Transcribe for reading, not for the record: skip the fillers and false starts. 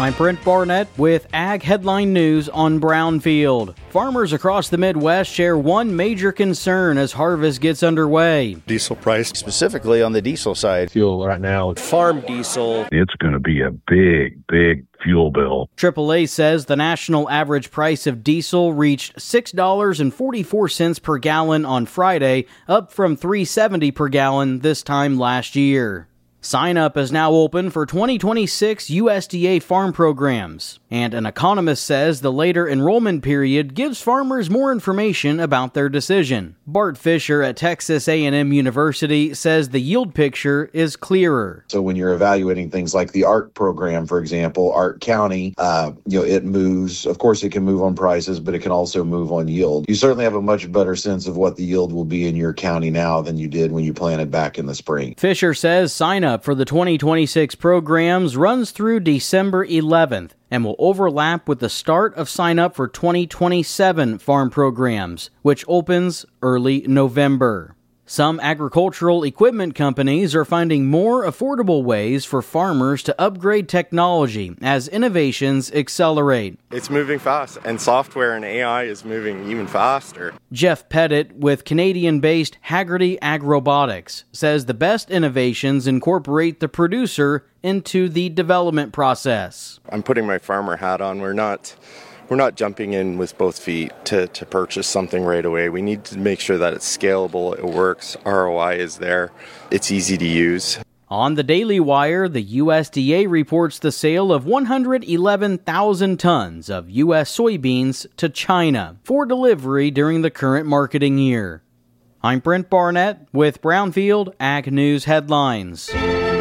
I'm Brent Barnett with Ag Headline News on Brownfield. Farmers across the Midwest share one major concern as harvest gets underway. Diesel price. Specifically on the diesel side. Fuel right now. Farm diesel. It's going to be a big fuel bill. AAA says the national average price of diesel reached $6.44 per gallon on Friday, up from $3.70 per gallon this time last year. Sign up is now open for 2026 USDA farm programs, and an economist says the later enrollment period gives farmers more information about their decision. Bart Fisher at Texas A&M University says the yield picture is clearer. So when you're evaluating things like the ARC program, for example, ARC County, it moves. Of course, it can move on prices, but it can also move on yield. You certainly have a much better sense of what the yield will be in your county now than you did when you planted back in the spring. Fisher says sign up for the 2026 programs runs through December 11th and will overlap with the start of sign up for 2027 farm programs, which opens early November. Some agricultural equipment companies are finding more affordable ways for farmers to upgrade technology as innovations accelerate. It's moving fast, and software and AI is moving even faster. Jeff Pettit with Canadian-based Hagerty Agrobotics says the best innovations incorporate the producer into the development process. I'm putting my farmer hat on. We're not jumping in with both feet to purchase something right away. We need to make sure that it's scalable, it works, ROI is there, it's easy to use. On the Daily Wire, the USDA reports the sale of 111,000 tons of U.S. soybeans to China for delivery during the current marketing year. I'm Brent Barnett with Brownfield Ag News Headlines.